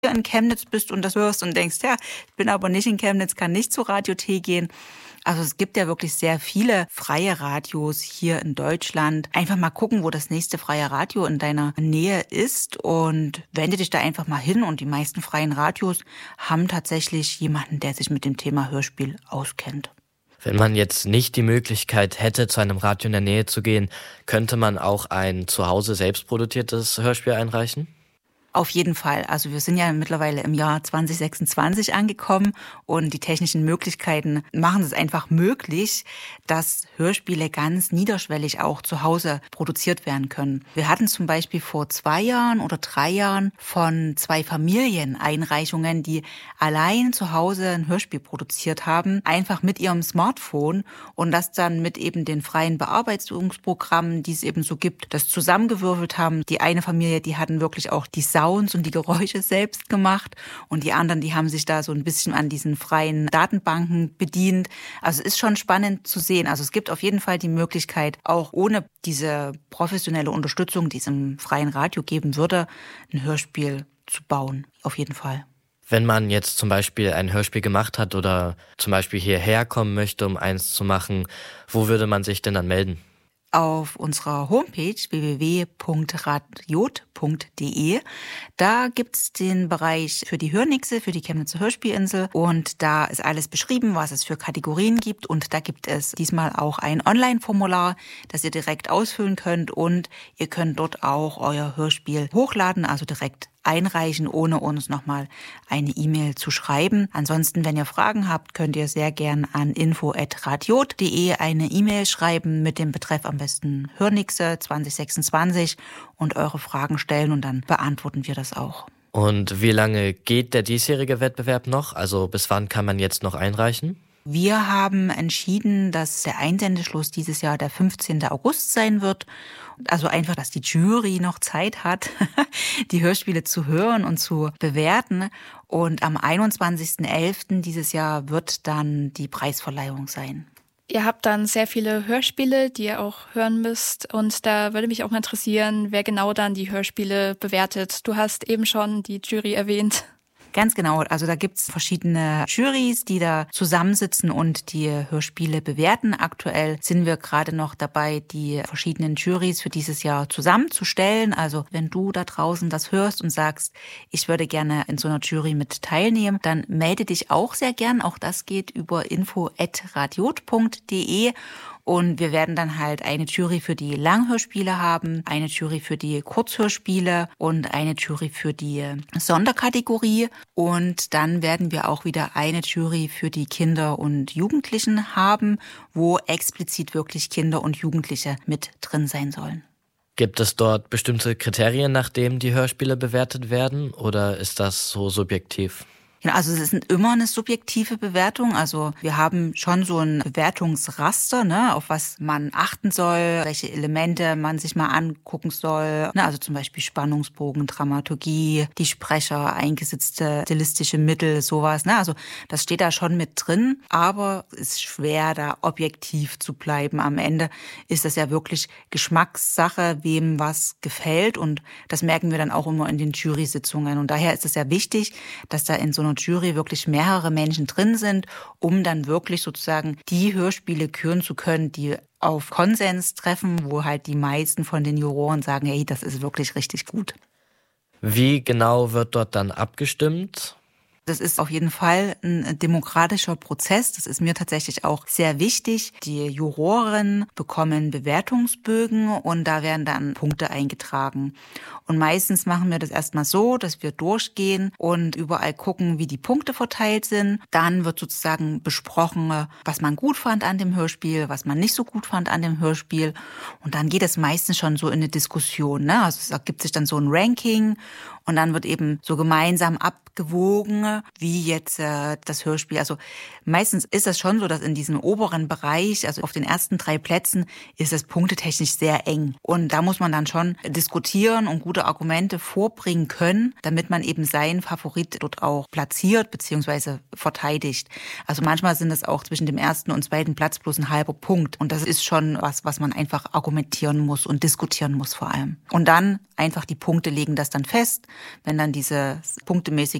in Chemnitz bist und das hörst und denkst, ja, ich bin aber nicht in Chemnitz, kann nicht zur Radio T gehen. Also es gibt ja wirklich sehr viele freie Radios hier in Deutschland. Einfach mal gucken, wo das nächste freie Radio in deiner Nähe ist und wende dich da einfach mal hin. Und die meisten freien Radios haben tatsächlich jemanden, der sich mit dem Thema Hörspiel auskennt. Wenn man jetzt nicht die Möglichkeit hätte, zu einem Radio in der Nähe zu gehen, könnte man auch ein zu Hause selbst produziertes Hörspiel einreichen? Auf jeden Fall. Also wir sind ja mittlerweile im Jahr 2026 angekommen und die technischen Möglichkeiten machen es einfach möglich, dass Hörspiele ganz niederschwellig auch zu Hause produziert werden können. Wir hatten zum Beispiel vor 2 Jahren oder 3 Jahren von 2 Familieneinreichungen, die allein zu Hause ein Hörspiel produziert haben, einfach mit ihrem Smartphone und das dann mit eben den freien Bearbeitungsprogrammen, die es eben so gibt, das zusammengewürfelt haben. Die eine Familie, die hatten wirklich auch die Sounds und die Geräusche selbst gemacht und die anderen, die haben sich da so ein bisschen an diesen freien Datenbanken bedient. Also es ist schon spannend zu sehen. Also es gibt auf jeden Fall die Möglichkeit, auch ohne diese professionelle Unterstützung, die es im freien Radio geben würde, ein Hörspiel zu bauen. Auf jeden Fall. Wenn man jetzt zum Beispiel ein Hörspiel gemacht hat oder zum Beispiel hierher kommen möchte, um eins zu machen, wo würde man sich denn dann melden? Auf unserer Homepage www.radiot.de. Da gibt's den Bereich für die Hörnixe, für die Chemnitzer Hörspielinsel und da ist alles beschrieben, was es für Kategorien gibt und da gibt es diesmal auch ein Online-Formular, das ihr direkt ausfüllen könnt und ihr könnt dort auch euer Hörspiel hochladen, also direkt einreichen, ohne uns nochmal eine E-Mail zu schreiben. Ansonsten, wenn ihr Fragen habt, könnt ihr sehr gern an info@radiot.de eine E-Mail schreiben mit dem Betreff am besten Hörnixe 2026 und eure Fragen stellen und dann beantworten wir das auch. Und wie lange geht der diesjährige Wettbewerb noch? Also bis wann kann man jetzt noch einreichen? Wir haben entschieden, dass der Einsendeschluss dieses Jahr der 15. August sein wird. Also einfach, dass die Jury noch Zeit hat, die Hörspiele zu hören und zu bewerten. Und am 21.11. dieses Jahr wird dann die Preisverleihung sein. Ihr habt dann sehr viele Hörspiele, die ihr auch hören müsst. Und da würde mich auch mal interessieren, wer genau dann die Hörspiele bewertet. Du hast eben schon die Jury erwähnt. Ganz genau. Also da gibt's verschiedene Jurys, die da zusammensitzen und die Hörspiele bewerten. Aktuell sind wir gerade noch dabei, die verschiedenen Jurys für dieses Jahr zusammenzustellen. Also wenn du da draußen das hörst und sagst, ich würde gerne in so einer Jury mit teilnehmen, dann melde dich auch sehr gern. Auch das geht über info@radiot.de. Und wir werden dann halt eine Jury für die Langhörspiele haben, eine Jury für die Kurzhörspiele und eine Jury für die Sonderkategorie. Und dann werden wir auch wieder eine Jury für die Kinder und Jugendlichen haben, wo explizit wirklich Kinder und Jugendliche mit drin sein sollen. Gibt es dort bestimmte Kriterien, nach denen die Hörspiele bewertet werden, oder ist das so subjektiv? Ja, also es ist immer eine subjektive Bewertung. Also wir haben schon so ein Bewertungsraster, ne, auf was man achten soll, welche Elemente man sich mal angucken soll. Ne, also zum Beispiel Spannungsbogen, Dramaturgie, die Sprecher, eingesetzte stilistische Mittel, sowas. Ne, also das steht da schon mit drin, aber es ist schwer, da objektiv zu bleiben. Am Ende ist das ja wirklich Geschmackssache, wem was gefällt. Und das merken wir dann auch immer in den Jury-Sitzungen. Und daher ist es ja wichtig, dass da in so einer Jury wirklich mehrere Menschen drin sind, um dann wirklich sozusagen die Hörspiele küren zu können, die auf Konsens treffen, wo halt die meisten von den Juroren sagen, hey, das ist wirklich richtig gut. Wie genau wird dort dann abgestimmt? Das ist auf jeden Fall ein demokratischer Prozess. Das ist mir tatsächlich auch sehr wichtig. Die Juroren bekommen Bewertungsbögen und da werden dann Punkte eingetragen. Und meistens machen wir das erstmal so, dass wir durchgehen und überall gucken, wie die Punkte verteilt sind. Dann wird sozusagen besprochen, was man gut fand an dem Hörspiel, was man nicht so gut fand an dem Hörspiel. Und dann geht es meistens schon so in eine Diskussion, ne? Also es ergibt sich dann so ein Ranking und dann wird eben so gemeinsam abgewogen, Filme, wie jetzt das Hörspiel. Also meistens ist das schon so, dass in diesem oberen Bereich, also auf den ersten 3 Plätzen, ist es punktetechnisch sehr eng. Und da muss man dann schon diskutieren und gute Argumente vorbringen können, damit man eben seinen Favorit dort auch platziert bzw. verteidigt. Also manchmal sind es auch zwischen dem ersten und zweiten Platz bloß ein halber Punkt. Und das ist schon was man einfach argumentieren muss und diskutieren muss vor allem. Und dann einfach die Punkte legen das dann fest. Wenn dann diese punktemäßige